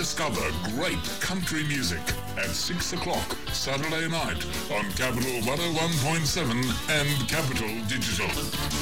rediscover great country music at 6 o'clock Saturday night on Capital 101.7 and Capital Digital.